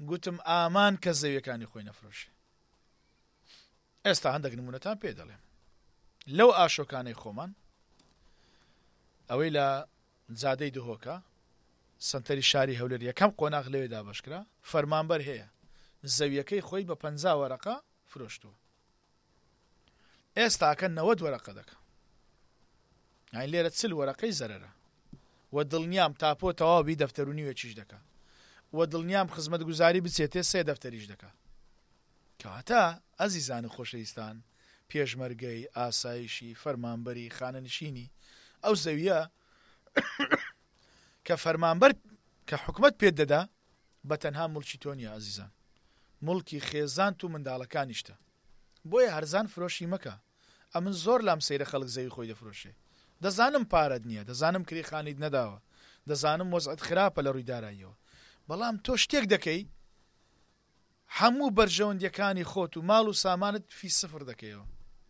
گوتم ئامان کە زەویەکانی خۆی نەفرۆشێ. ئێستا هەندێک نمونەتان پێ دەڵێم. لەو ئاشۆکانەی خۆمان ئەوەی لە جادەی دهۆکە سنتەری شاری هەولێر یەکەم قۆناغ لەوێدا بەشکرا، فەرمانبەر هەیە زەویەکەی خۆی بە 50 وەرەقە فرۆشتووە. ئێستاکە 90 وەرەقە دەکە. یعنی لێرە 40 وەرەقەی زەرەرە. و دڵنیام تاپۆ تەواوی دەفتەرونیوێکیش دەکە. و دڵنیام خزمەتگوزاری بچێتێ 3 دەفتەریش دەکە. کەواتە ئەزیزان خۆشەویستان، پێشمەرگەی ئاسایشی فەرمانبەری خانەنشینی ئەو زەویە کە فەرمانبەر کە حکومەت پێت دەدا بە تەنها مڵکی تۆ نیە ئازیزان، مڵکی خێزان و منداڵەکانیشتە. بۆیە هەرزان فرۆشی مەکە. ئەمن زۆر لام سەیرە خەڵک زەوی خۆی دەفرۆشێ. دەزانم پارەت نییە، دەزانم کریخانیت نەداوە، دەزانم وەزعت خراپە لە ڕووی داراییەوە، بەڵام تۆ شتێک دەکەی هەموو بەرژەوەندیەکانی خۆت و ماڵ و سامانت فی سفر دەکەیەوە.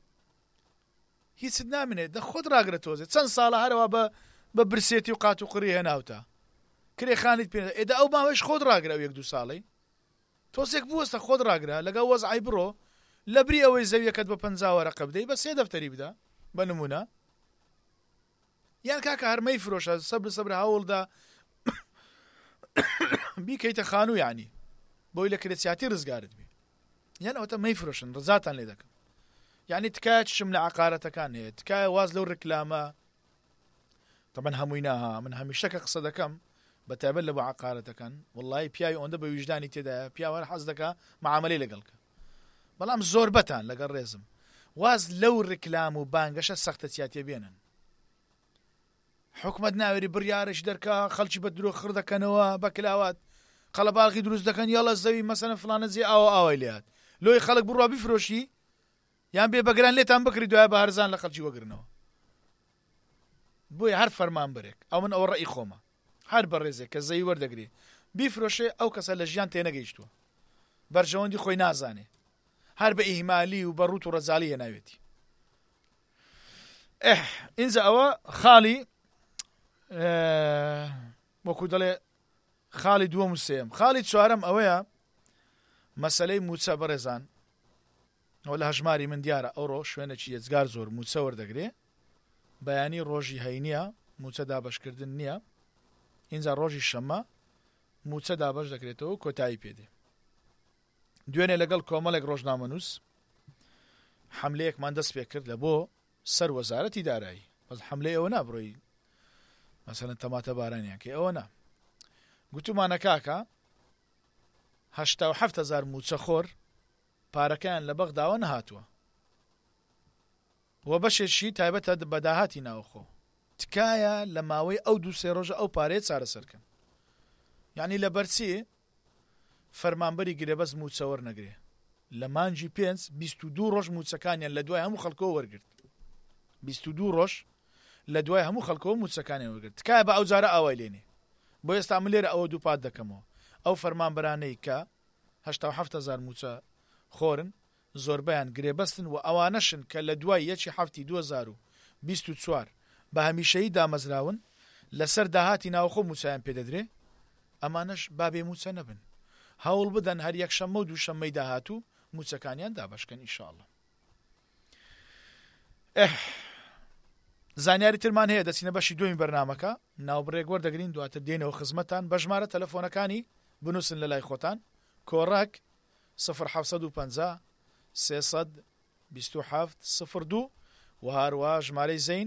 هیچت نامێنێت دە خۆت ڕاگرە تۆزێت. چەند ساڵە هەرەوە بە برسێتی و قات و قڕی هێناوتە کرێخانیت پێ ئێدا ئەو ماوەش خۆت ڕاگرە و 1-2 ساڵی تۆسێک بووەستە خۆت ڕاگرە لەگەڵ وەزعی بڕۆ لە بری ئەوەی زەویەکەت بە 50 وەرەقە بدەی بە 3 دەفتەری بدە بە نمونە. یان کاکە هەرمەی فرۆشە سەبر هەوڵدا بیکەیتە خانوو، یعنی بۆی لە کرێسیاتی ڕزگارت بێ. یان ئەوتە مەی فرۆشن ڕزاتان لێ دەکەم. یعنی تکایە چشم لە عقارەتەکان هەیە، تکایە واز لەو ڕکلامە. طبعا هەمووی ناها، من هەمیشەکە قسە دەکەم بە تایبەت لە بۆ عقارەتەکان، وڵی پیاوی ئەوەندە بە ویژدانی تێدایە پیاوە حەز دەکا معاملەی لەگەڵکە. بەڵام زۆر بەتان لەگەڵ ڕێزم واز لەو ڕکلام و بانگەشە سەختە چیاتێ بێنن. حکومەت ناوێری بڕیارش دەرکا خەڵکی بە درۆ خڕ دەکەنەوە بە کلاوات قەڵەباڵغی دروست دەکەن یاڵە زەوی مەسەلەن فڵانە جێ ئاوای لێات لۆی خەڵک بڕوا بیفرۆشی یان بێ بەگران لێتان بکری دوای بە هەرزان لە خەڵکی وەگرنەوە. بۆیە هەر فەرمانبەرێک ئەو من ئەوە ڕێی خۆمە هەر بە ڕێزێک کە زەوی وەردەگرێ بیفرۆشێ ئەو کەسە لە ژیان تێنەگەیشتووە بەرژەوەندی خۆی نازانێ هەر بە ئیهمالی و بە ڕوت و ڕەزاڵی هێناوێتی. ئینجا ئەوە خاڵی وەکو دەڵێ خاڵی دووەم و سێم. خاڵی چوارەم ئەوەیە مەسەلەی موچە بەڕێزان. ئەو لە هەژماری من دیارە ئەوڕۆ شوێنێکی یەجگار زۆر موچە وەردەگرێ بەیانی ڕۆژی هەینیە موچە دابەشکردن نییە. ئینجا ڕۆژی شەمە موچە دابەش دەکرێتەوە کۆتایی پێدێ. دوێنێ لەگەڵ کۆمەڵێک ڕۆژنامەنووس حملەیەکمان دەست پێ کرد لە بۆ سەر وەزارەتی دارایی. بەس حملەی ئەوە نابڕۆی مەسەلەن تەماتە بارانیان کە ئەوە نا گوتومانە کاکە 87,000 موچە خۆر پارەکەیان لە بەغداوە نەهاتووە و بەشێکی تایبەتە بەداهاتی ناوخۆ. تکایە لە ماوەی ئەو 2-3 ڕۆژە ئەو پارەیە چارەسەرکەن. یعنی لە بەرچی فەرمانبەری گرێبەز موچە وەرنەگرێ لە مانجی 5-22 ڕۆژ موچەکانیان لە دوای هەموو خەڵکەوە وەرگرت. 22 ڕۆژ لە دوای هەموو خەڵکەوە موچەکانیان وەرگرت. تکایە بە ئەو جارە ئاوای لێنێ. بۆ ئێستا من لێرە ئەوە دووپات دەکەمەوە. ئەو فەرمانبەرانەی کە 87,000 موچە خۆرن زۆربیان گرێبەستن و ئەوانەشن کە لە دوای 1/7/2024 بە هەمیشەیی دامەزراون لەسەر داهاتی ناوخۆ موچەیان پێدەدرێ. ئەمانەش بابێ موچە نەبن، هەوڵ بدەن هەر یەکشەممە و دووشەممەی داهاتوو موچەکانیان دابەشکەن ئینشاءڵڵا. زانیاری ترمان هەیە دەچینە بەشی دومی بەرنامەکە ناوبڕێک وەردەگرین دواتر دێنەوە خزمەتان بە ژمارە تەلەفۆنەکانی بنووسن لە لای خۆتان کۆڕک 0750 327 02 و هەروە ژمارەی زەین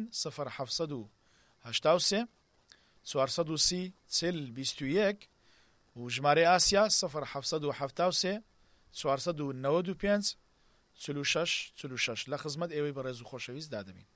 0783 430 40 و ژمارەی ئاسیا 0773 495 46 46 لە خزمەت ئێوەی بەڕێز و خۆشەویست دادەبین.